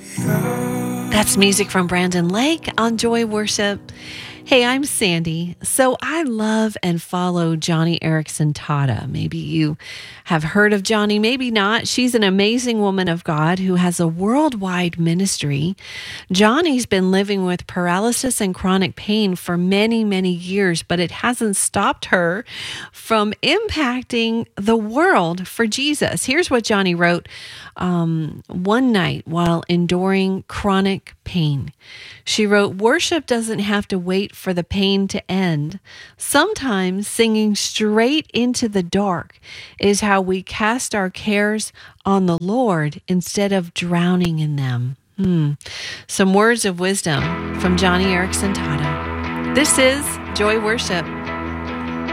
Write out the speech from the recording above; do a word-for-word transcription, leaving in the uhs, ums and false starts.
That's music from Brandon Lake on Joy Worship. Hey, I'm Sandy. So I love and follow Johnny Erickson Tata. Maybe you have heard of Johnny, maybe not. She's an amazing woman of God who has a worldwide ministry. Johnny's been living with paralysis and chronic pain for many, many years, but it hasn't stopped her from impacting the world for Jesus. Here's what Johnny wrote um, one night while enduring chronic pain. She wrote, "Worship doesn't have to wait for the pain to end. Sometimes singing straight into the dark is how we cast our cares on the Lord instead of drowning in them." Hmm. Some words of wisdom from Johnny Erickson Tata. This is Joy Worship.